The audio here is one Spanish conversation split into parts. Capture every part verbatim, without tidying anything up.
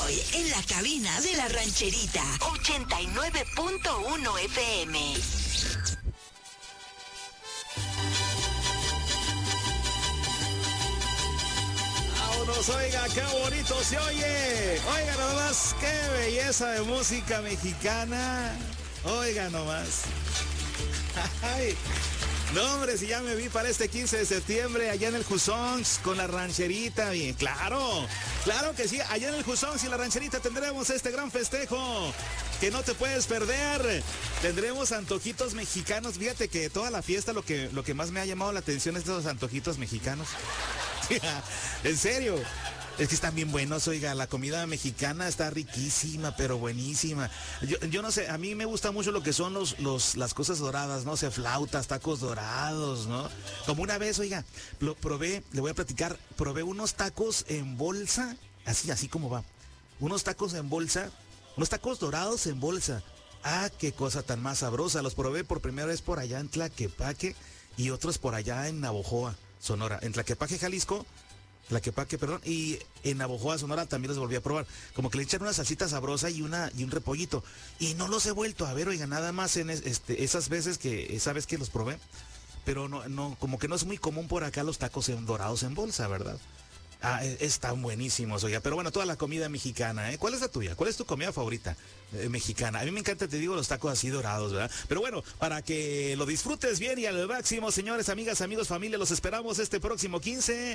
Boy en la cabina de la rancherita. ochenta y nueve punto uno F M. Vámonos, oiga, qué bonito se oye. Oiga nomás, qué belleza de música mexicana. Oiga nomás. Ay. No, hombre, si ya me vi para este quince de septiembre allá en el Jusons con la rancherita. Bien, claro, claro que sí, allá en el Jusons y la rancherita tendremos este gran festejo que no te puedes perder. Tendremos antojitos mexicanos. Fíjate que toda la fiesta lo que, lo que más me ha llamado la atención es los antojitos mexicanos. En serio. Es que están bien buenos, oiga, la comida mexicana está riquísima, pero buenísima. Yo, yo no sé, a mí me gusta mucho lo que son los, los, las cosas doradas, ¿no? O sea, flautas, tacos dorados, ¿no? Como una vez, oiga, lo probé, le voy a platicar, probé unos tacos en bolsa, así, así como va. Unos tacos en bolsa, unos tacos dorados en bolsa. Ah, qué cosa tan más sabrosa. Los probé por primera vez por allá en Tlaquepaque y otros por allá en Navojoa, Sonora. En Tlaquepaque, Jalisco, Tlaquepaque, perdón, y en Navojoa, Sonora también los volví a probar. Como que le echan una salsita sabrosa y una y un repollito. Y no los he vuelto a ver, oiga, nada más en es, este, esas veces que, esa vez que los probé. Pero no, no, como que no es muy común por acá los tacos en, dorados en bolsa, ¿verdad? Ah, están buenísimos, oiga. Pero bueno, toda la comida mexicana, ¿eh? ¿Cuál es la tuya? ¿Cuál es tu comida favorita eh, mexicana? A mí me encanta, te digo, los tacos así dorados, ¿verdad? Pero bueno, para que lo disfrutes bien y al máximo, señores, amigas, amigos, familia, los esperamos este próximo quince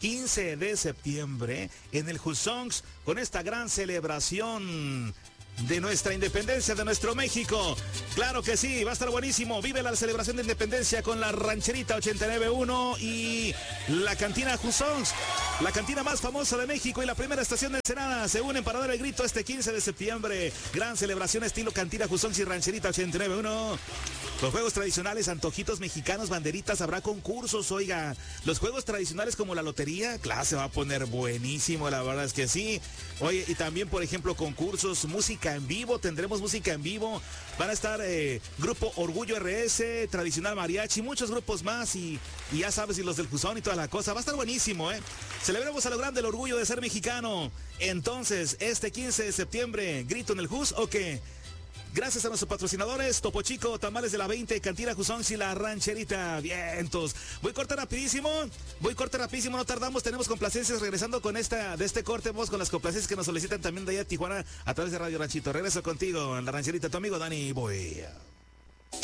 de septiembre en el Jusons con esta gran celebración de nuestra independencia, de nuestro México. Claro que sí, va a estar buenísimo. Vive la celebración de independencia con la rancherita ochenta y nueve punto uno y la cantina Jusons, la cantina más famosa de México y la primera estación de Ensenada. Se unen para dar el grito este quince de septiembre. Gran celebración estilo cantina Jusons y rancherita ochenta y nueve punto uno. Los juegos tradicionales, antojitos mexicanos, banderitas, habrá concursos, oiga. Los juegos tradicionales como la lotería, claro, se va a poner buenísimo, la verdad es que sí. Oye, y también, por ejemplo, concursos, música en vivo, tendremos música en vivo. Van a estar eh, Grupo Orgullo R S, Tradicional Mariachi, muchos grupos más y, y ya sabes, y los del Jusón y toda la cosa. Va a estar buenísimo, ¿eh? Celebremos a lo grande el orgullo de ser mexicano. Entonces, este quince de septiembre, ¿grito en el Jus o qué? Gracias a nuestros patrocinadores, Topo Chico, Tamales de la veinte, Cantina Jusons y la rancherita. Vientos. Voy corte rapidísimo, voy corte rapidísimo, no tardamos, tenemos complacencias regresando con esta, de este corte, vamos con las complacencias que nos solicitan también de allá de Tijuana a través de Radio Ranchito. Regreso contigo en la rancherita, tu amigo Dani Boy.